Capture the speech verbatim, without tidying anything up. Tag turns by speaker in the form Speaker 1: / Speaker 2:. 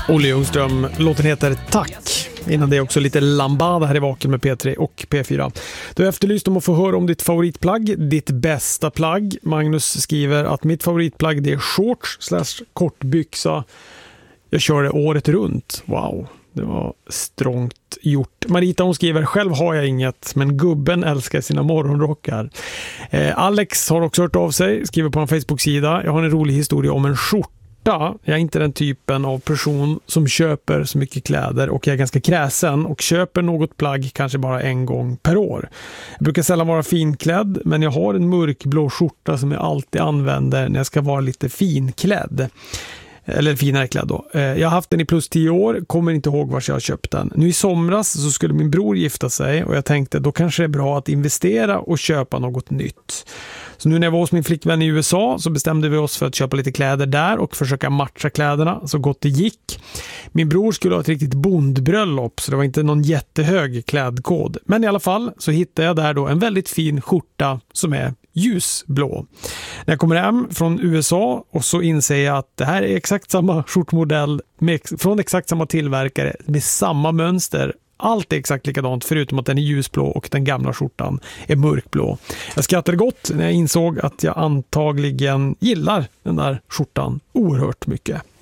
Speaker 1: Olle Ljungström, låten heter Tack. Innan det är också lite lambada här i Vaken med P tre och P fyra. Du har efterlyst om att få höra om ditt favoritplagg, ditt bästa plagg. Magnus skriver att mitt favoritplagg det är shorts slash kortbyxa. Jag kör det året runt. Wow, det var strångt gjort. Marita hon skriver, själv har jag inget, men gubben älskar sina morgonrockar. Eh, Alex har också hört av sig, skriver på en Facebook-sida. Jag har en rolig historia om en skjorta. Jag är inte den typen av person som köper så mycket kläder och jag är ganska kräsen och köper något plagg kanske bara en gång per år. Jag brukar sällan vara finklädd, men jag har en mörkblå skjorta som jag alltid använder när jag ska vara lite finklädd. Eller finare klädd då. Jag har haft den i plus tio år, kommer inte ihåg var jag har köpt den. Nu i somras så skulle min bror gifta sig och jag tänkte då kanske det är bra att investera och köpa något nytt. Så nu när jag var hos min flickvän i U S A så bestämde vi oss för att köpa lite kläder där och försöka matcha kläderna så gott det gick. Min bror skulle ha ett riktigt bondbröllop så det var inte någon jättehög klädkod. Men i alla fall så hittade jag där då en väldigt fin skjorta som är ljusblå. När jag kommer hem från U S A och så inser jag att det här är exakt samma skjortmodell med, från exakt samma tillverkare med samma mönster. Allt är exakt likadant förutom att den är ljusblå och den gamla skjortan är mörkblå. Jag skrattade gott när jag insåg att jag antagligen gillar den där skjortan oerhört mycket.